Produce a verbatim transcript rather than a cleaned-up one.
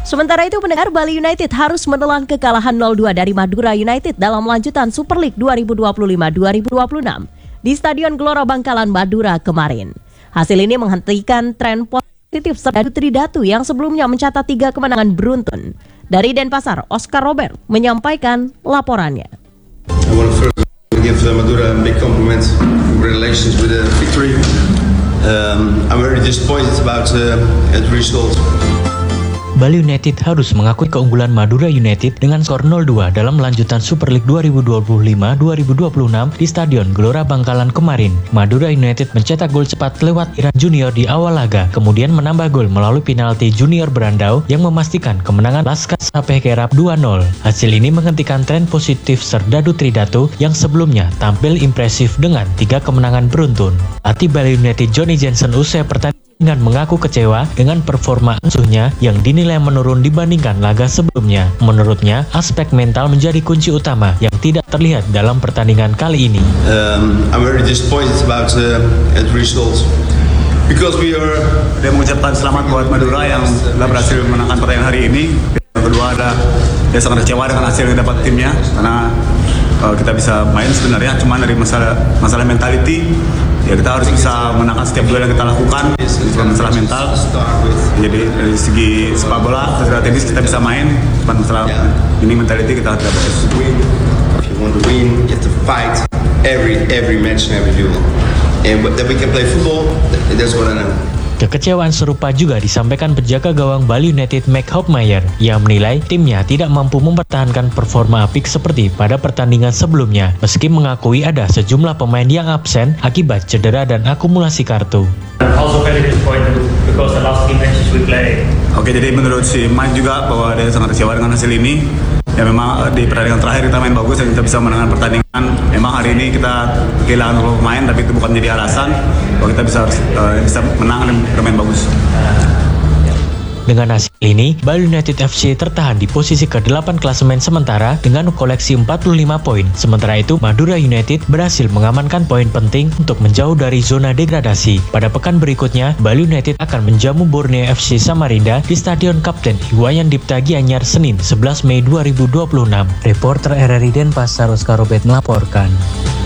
Sementara itu pendengar, Bali United harus menelan kekalahan nol dua dari Madura United dalam lanjutan Super League dua ribu dua puluh lima dua ribu dua puluh enam di Stadion Gelora Bangkalan, Madura kemarin. Hasil ini menghentikan tren positif Serdadu Tridatu yang sebelumnya mencatat tiga kemenangan beruntun. Dari Denpasar, Oscar Robert menyampaikan laporannya. I want to first give Madura a big compliment. Congratulations with the victory. Um, I'm very disappointed about uh, the result. Bali United harus mengakui keunggulan Madura United dengan skor nol dua dalam lanjutan Super League dua ribu dua puluh lima dua ribu dua puluh enam di Stadion Gelora Bangkalan kemarin. Madura United mencetak gol cepat lewat Iran Junior di awal laga, kemudian menambah gol melalui penalti Junior Brandau yang memastikan kemenangan Laskar Sapeh Kerap dua nol. Hasil ini menghentikan tren positif Serdadu Tridatu yang sebelumnya tampil impresif dengan tiga kemenangan beruntun. Pelatih Bali United Johnny Jensen usai pertandingan dengan mengaku kecewa dengan performa musuhnya yang dinilai menurun dibandingkan laga sebelumnya. Menurutnya, aspek mental menjadi kunci utama yang tidak terlihat dalam pertandingan kali ini. Um, I'm very disappointed about uh, the results. Because we are... Dia mengucapkan selamat buat Madura yang telah berhasil menangkan pertandingan hari ini. Yang kedua ada dia sangat kecewa dengan hasil yang dapat timnya karena uh, kita bisa main sebenarnya, cuma dari masalah masalah mentality. Ya kita harus bisa menangkan setiap duel yang kita lakukan, bukan masalah mental. Jadi dari segi sepak bola, secara teknis kita bisa main, bukan masalah ini mentality kita harus dapat. If you want to win, you have to fight every every match and every duel. And that we can play football, that's what I know. Kekecewaan serupa juga disampaikan penjaga gawang Bali United Mike Hoopmeyer yang menilai timnya tidak mampu mempertahankan performa apik seperti pada pertandingan sebelumnya, meski mengakui ada sejumlah pemain yang absen akibat cedera dan akumulasi kartu. Oke, jadi menurut si Mike juga bahwa dia sangat kecewa dengan hasil ini. Ya memang di pertandingan terakhir kita main bagus dan kita bisa menangkan pertandingan. Memang hari ini kita kehilangan beberapa pemain, tapi itu bukan jadi alasan bahwa kita bisa uh, bisa menang dan bermain bagus. Dengan hasil ini, Bali United F C tertahan di posisi kedelapan klasemen sementara dengan koleksi empat puluh lima poin. Sementara itu, Madura United berhasil mengamankan poin penting untuk menjauh dari zona degradasi. Pada pekan berikutnya, Bali United akan menjamu Borneo F C Samarinda di Stadion Kapten Iwayan Dipta Gianyar Senin sebelas Mei dua ribu dua puluh enam. Reporter R R I Denpasar Oscar Robert melaporkan.